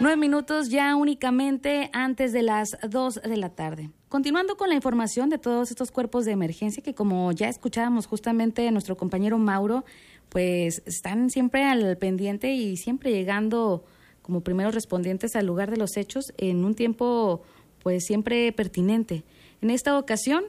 9 minutos ya únicamente antes de las 2 de la tarde. Continuando con la información de todos estos cuerpos de emergencia que, como ya escuchábamos justamente nuestro compañero Mauro, pues están siempre al pendiente y siempre llegando como primeros respondientes al lugar de los hechos en un tiempo pues siempre pertinente. En esta ocasión,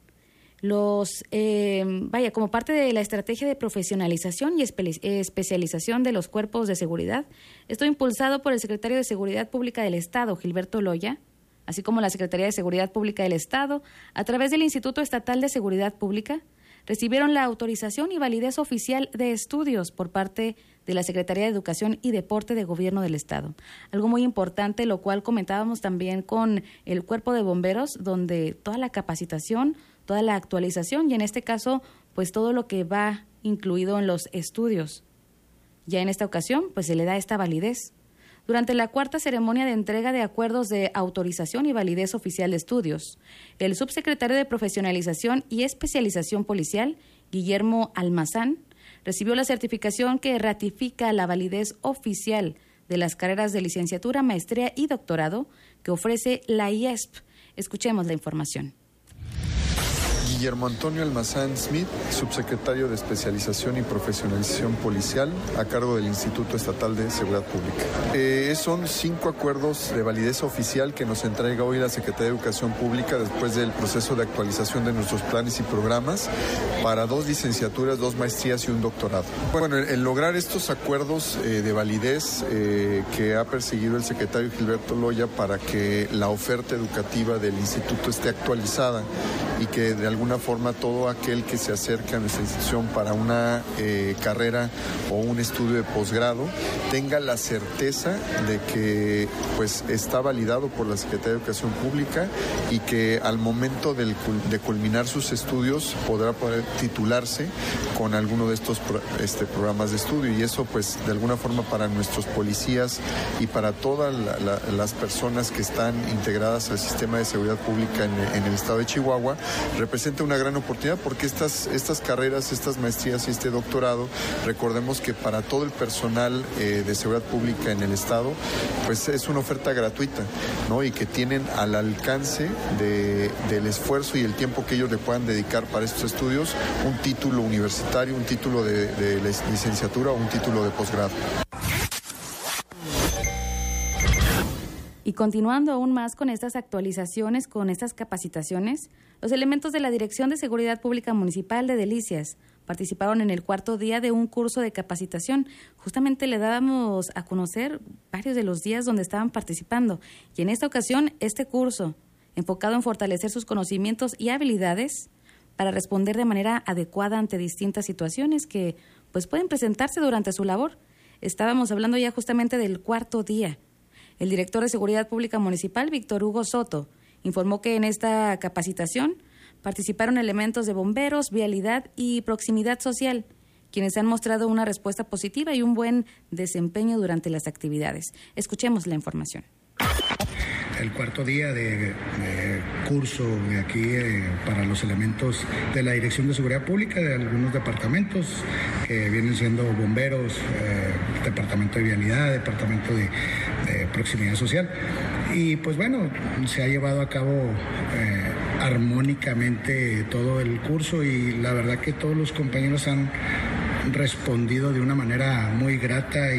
como parte de la estrategia de profesionalización y especialización de los cuerpos de seguridad, esto impulsado por el secretario de Seguridad Pública del Estado, Gilberto Loya, así como la Secretaría de Seguridad Pública del Estado, a través del Instituto Estatal de Seguridad Pública, recibieron la autorización y validez oficial de estudios por parte de la Secretaría de Educación y Deporte de Gobierno del Estado. Algo muy importante, lo cual comentábamos también con el Cuerpo de Bomberos, donde toda la capacitación, toda la actualización y en este caso, pues todo lo que va incluido en los estudios. Ya en esta ocasión, pues se le da esta validez. Durante la cuarta ceremonia de entrega de acuerdos de autorización y validez oficial de estudios, el subsecretario de Profesionalización y Especialización Policial, Guillermo Almazán, recibió la certificación que ratifica la validez oficial de las carreras de licenciatura, maestría y doctorado que ofrece la IESP. Escuchemos la información. Guillermo Antonio Almazán Smith, subsecretario de Especialización y Profesionalización Policial, a cargo del Instituto Estatal de Seguridad Pública. Son 5 acuerdos de validez oficial que nos entrega hoy la Secretaría de Educación Pública después del proceso de actualización de nuestros planes y programas para 2 licenciaturas, 2 maestrías y un doctorado. Bueno, el lograr estos acuerdos de validez que ha perseguido el secretario Gilberto Loya para que la oferta educativa del instituto esté actualizada y que de alguna forma todo aquel que se acerque a nuestra institución para una carrera o un estudio de posgrado tenga la certeza de que pues está validado por la Secretaría de Educación Pública y que al momento de culminar sus estudios podrá poder titularse con alguno de estos programas de estudio, y eso pues de alguna forma para nuestros policías y para todas las personas que están integradas al sistema de seguridad pública en el estado de Chihuahua representa una gran oportunidad, porque estas carreras, estas maestrías y este doctorado, recordemos que para todo el personal de seguridad pública en el estado, pues es una oferta gratuita, ¿no? Y que tienen al alcance del esfuerzo y el tiempo que ellos le puedan dedicar para estos estudios un título universitario, un título de licenciatura o un título de posgrado. Y continuando aún más con estas actualizaciones, con estas capacitaciones, los elementos de la Dirección de Seguridad Pública Municipal de Delicias participaron en el 4º día de un curso de capacitación. Justamente le dábamos a conocer varios de los días donde estaban participando. Y en esta ocasión, este curso, enfocado en fortalecer sus conocimientos y habilidades para responder de manera adecuada ante distintas situaciones que pues pueden presentarse durante su labor. Estábamos hablando ya justamente del 4º día. El director de Seguridad Pública Municipal, Víctor Hugo Soto, informó que en esta capacitación participaron elementos de bomberos, vialidad y proximidad social, quienes han mostrado una respuesta positiva y un buen desempeño durante las actividades. Escuchemos la información. El 4º día de curso de aquí para los elementos de la Dirección de Seguridad Pública de algunos departamentos que vienen siendo bomberos, departamento de vialidad, departamento de proximidad social. Y pues bueno, se ha llevado a cabo armónicamente todo el curso y la verdad que todos los compañeros han respondido de una manera muy grata y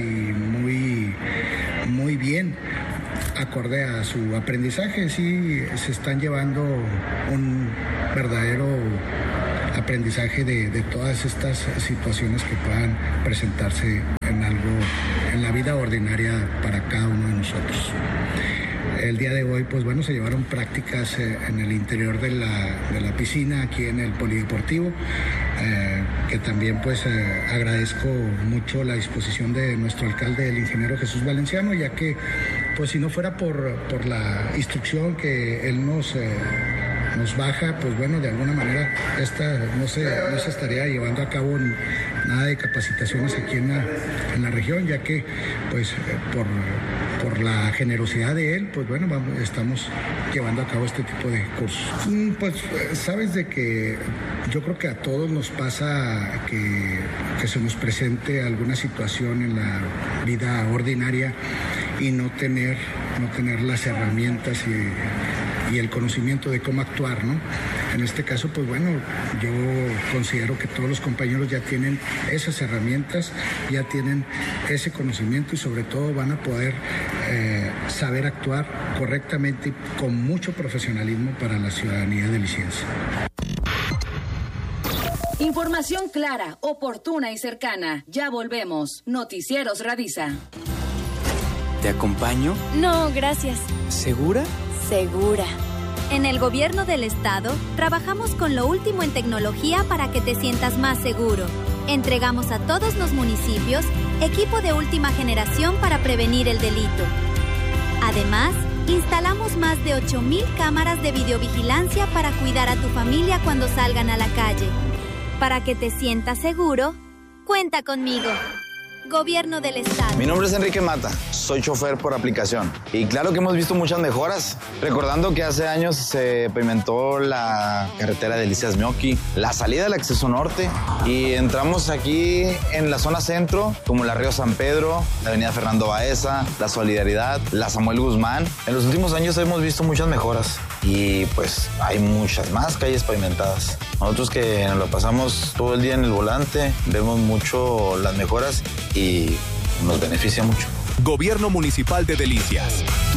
muy bien, acorde a su aprendizaje. Sí, se están llevando un verdadero aprendizaje de todas estas situaciones que puedan presentarse en la vida ordinaria para cada uno de nosotros. El día de hoy, pues bueno, se llevaron prácticas en el interior de la piscina, aquí en el polideportivo, que también pues agradezco mucho la disposición de nuestro alcalde, el ingeniero Jesús Valenciano, ya que pues si no fuera por la instrucción que él nos baja, pues bueno, de alguna manera no se estaría llevando a cabo nada de capacitaciones aquí en la región, ya que pues por la generosidad de él, pues bueno, estamos llevando a cabo este tipo de cursos. Pues sabes de que yo creo que a todos nos pasa que se nos presente alguna situación en la vida ordinaria y no tener las herramientas y el conocimiento de cómo actuar, ¿no? En este caso, pues bueno, yo considero que todos los compañeros ya tienen esas herramientas, ya tienen ese conocimiento y sobre todo van a poder saber actuar correctamente y con mucho profesionalismo para la ciudadanía deliciense. Información clara, oportuna y cercana. Ya volvemos. Noticieros Radisa. ¿Te acompaño? No, gracias. ¿Segura? Segura. En el gobierno del estado, trabajamos con lo último en tecnología para que te sientas más seguro. Entregamos a todos los municipios equipo de última generación para prevenir el delito. Además, instalamos más de 8,000 cámaras de videovigilancia para cuidar a tu familia cuando salgan a la calle. Para que te sientas seguro, cuenta conmigo. Gobierno del Estado. Mi nombre es Enrique Mata, soy chofer por aplicación. Y claro que hemos visto muchas mejoras. Recordando que hace años se pavimentó la carretera Delicias-Meoqui, la salida del acceso norte. Y entramos aquí en la zona centro, como la Río San Pedro, la avenida Fernando Baeza, la Solidaridad, la Samuel Guzmán. En los últimos años hemos visto muchas mejoras. Y pues hay muchas más calles pavimentadas. Nosotros que nos lo pasamos todo el día en el volante, vemos mucho las mejoras y nos beneficia mucho. Gobierno Municipal de Delicias.